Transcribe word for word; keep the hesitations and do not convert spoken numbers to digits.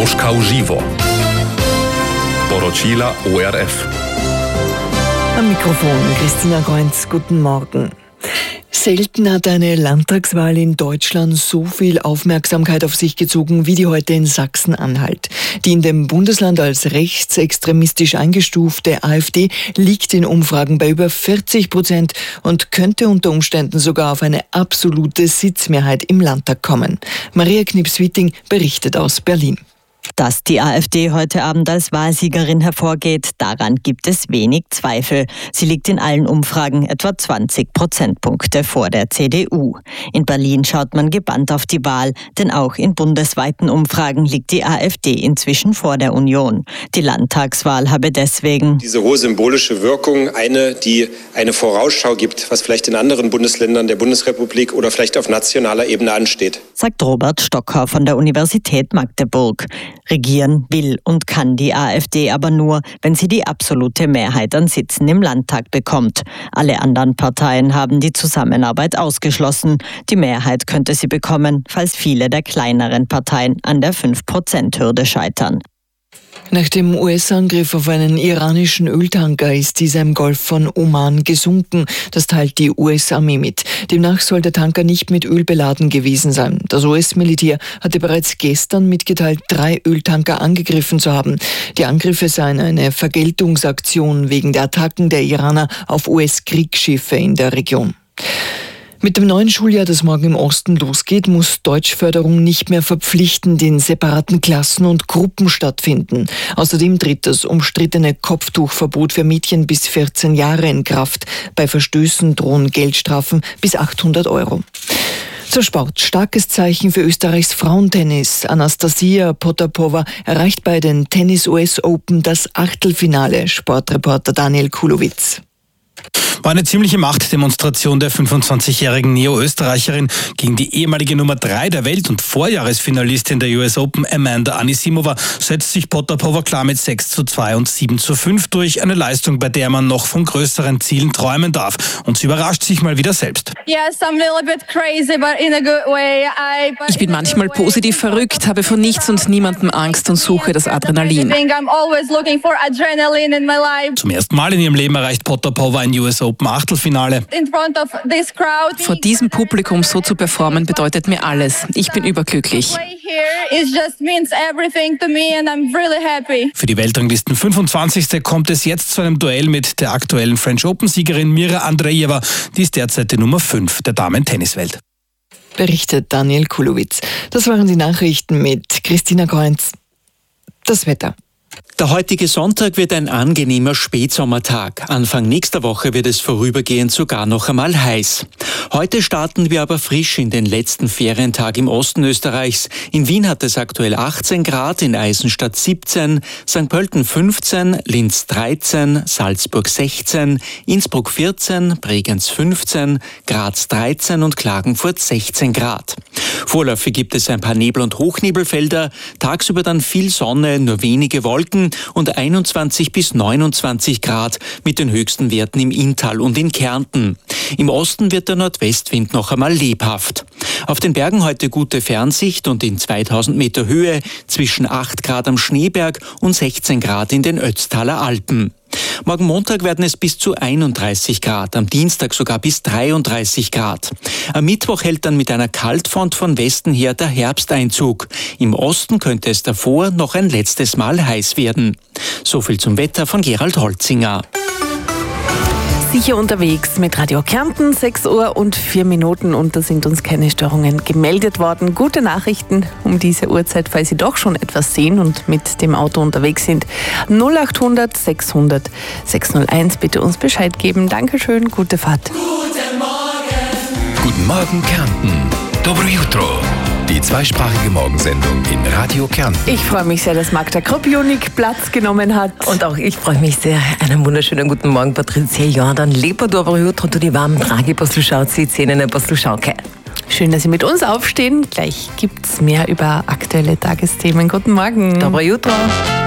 Moskau Živo. Poročila O R F. Am Mikrofon Christina Goenz, guten Morgen. Selten hat eine Landtagswahl in Deutschland so viel Aufmerksamkeit auf sich gezogen wie die heute in Sachsen-Anhalt. Die in dem Bundesland als rechtsextremistisch eingestufte AfD liegt in Umfragen bei über vierzig Prozent und könnte unter Umständen sogar auf eine absolute Sitzmehrheit im Landtag kommen. Maria Knips-Witting berichtet aus Berlin. Dass die AfD heute Abend als Wahlsiegerin hervorgeht, daran gibt es wenig Zweifel. Sie liegt in allen Umfragen etwa zwanzig Prozentpunkte vor der C D U. In Berlin schaut man gebannt auf die Wahl, denn auch in bundesweiten Umfragen liegt die AfD inzwischen vor der Union. Die Landtagswahl habe deswegen diese hohe symbolische Wirkung, eine, die eine Vorausschau gibt, was vielleicht in anderen Bundesländern der Bundesrepublik oder vielleicht auf nationaler Ebene ansteht, sagt Robert Stocker von der Universität Magdeburg. Regieren will und kann die AfD aber nur, wenn sie die absolute Mehrheit an Sitzen im Landtag bekommt. Alle anderen Parteien haben die Zusammenarbeit ausgeschlossen. Die Mehrheit könnte sie bekommen, falls viele der kleineren Parteien an der fünf Prozent Hürde scheitern. Nach dem U S-Angriff auf einen iranischen Öltanker ist dieser im Golf von Oman gesunken. Das teilt die U S-Armee mit. Demnach soll der Tanker nicht mit Öl beladen gewesen sein. Das U S-Militär hatte bereits gestern mitgeteilt, drei Öltanker angegriffen zu haben. Die Angriffe seien eine Vergeltungsaktion wegen der Attacken der Iraner auf U S-Kriegsschiffe in der Region. Mit dem neuen Schuljahr, das morgen im Osten losgeht, muss Deutschförderung nicht mehr verpflichtend in separaten Klassen und Gruppen stattfinden. Außerdem tritt das umstrittene Kopftuchverbot für Mädchen bis vierzehn Jahre in Kraft. Bei Verstößen drohen Geldstrafen bis achthundert Euro. Zur Sport. Starkes Zeichen für Österreichs Frauentennis. Anastasia Potapova erreicht bei den Tennis-U S Open das Achtelfinale. Sportreporter Daniel Kulowitz. War eine ziemliche Machtdemonstration der fünfundzwanzigjährigen Neo-Österreicherin gegen die ehemalige Nummer drei der Welt und Vorjahresfinalistin der U S Open Amanda Anisimova setzt sich Potapova klar mit sechs zu zwei und sieben zu fünf durch. Eine Leistung, bei der man noch von größeren Zielen träumen darf. Und sie überrascht sich mal wieder selbst. Ich bin manchmal positiv verrückt, habe vor nichts und niemandem Angst und suche das Adrenalin. Zum ersten Mal in ihrem Leben erreicht Potapova ein U S Open Achtelfinale. Vor diesem Publikum so zu performen, bedeutet mir alles. Ich bin überglücklich. Für die Weltranglisten fünfundzwanzigste kommt es jetzt zu einem Duell mit der aktuellen French Open-Siegerin Mira Andreeva. Die ist derzeit die Nummer fünf der Damen-Tenniswelt. Berichtet Daniel Kulowitz. Das waren die Nachrichten mit Christina Goenz. Das Wetter. Der heutige Sonntag wird ein angenehmer Spätsommertag. Anfang nächster Woche wird es vorübergehend sogar noch einmal heiß. Heute starten wir aber frisch in den letzten Ferientag im Osten Österreichs. In Wien hat es aktuell achtzehn Grad, in Eisenstadt siebzehn, Sankt Pölten fünfzehn, Linz dreizehn, Salzburg sechzehn, Innsbruck vierzehn, Bregenz fünfzehn, Graz dreizehn und Klagenfurt sechzehn Grad. Vorläufig gibt es ein paar Nebel- und Hochnebelfelder, tagsüber dann viel Sonne, nur wenige Wolken und einundzwanzig bis neunundzwanzig Grad mit den höchsten Werten im Inntal und in Kärnten. Im Osten wird der Nordwestwind noch einmal lebhaft. Auf den Bergen heute gute Fernsicht und in zweitausend Meter Höhe zwischen acht Grad am Schneeberg und sechzehn Grad in den Ötztaler Alpen. Morgen Montag werden es bis zu einunddreißig Grad, am Dienstag sogar bis dreiunddreißig Grad. Am Mittwoch hält dann mit einer Kaltfront von Westen her der Herbsteinzug. Im Osten könnte es davor noch ein letztes Mal heiß werden. So viel zum Wetter von Gerald Holzinger. Sicher unterwegs mit Radio Kärnten, sechs Uhr und vier Minuten und da sind uns keine Störungen gemeldet worden. Gute Nachrichten um diese Uhrzeit, falls Sie doch schon etwas sehen und mit dem Auto unterwegs sind. null achthundert sechshundert sechshunderteins bitte uns Bescheid geben. Dankeschön, gute Fahrt. Guten Morgen. Guten Morgen Kärnten. Dobro jutro. Die zweisprachige Morgensendung in Radio Kärnten. Ich freue mich sehr, dass Magda Kropionik Platz genommen hat. Und auch ich freue mich sehr. Einen wunderschönen guten Morgen, Patricia Jordan. Lepo dobro jutro, tu die warmen Dragi poslušalci, cenene poslušalke. Schön, dass Sie mit uns aufstehen. Gleich gibt es mehr über aktuelle Tagesthemen. Guten Morgen. Dobro jutro.